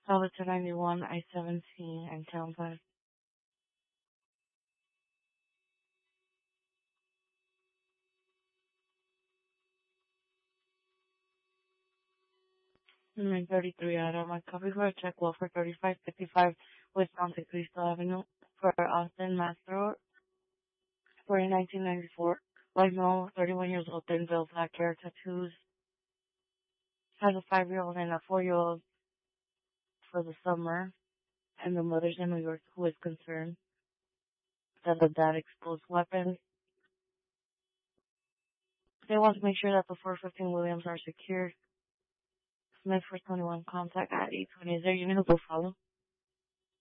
Solid 291, I-17, and Townsend. And 933 Adam. My copy for a check well for 3555 West Monte Cristo Avenue for Austin, Master for 1994. Like no, 31 years old, thin build, black hair, tattoos. Has a 5-year-old and a 4-year-old for the summer. And the mother's in New York who is concerned that the dad exposed weapons. They want to make sure that the 415 Williams are secured. Smith for 21 contact at 820. Is there a unit who will follow?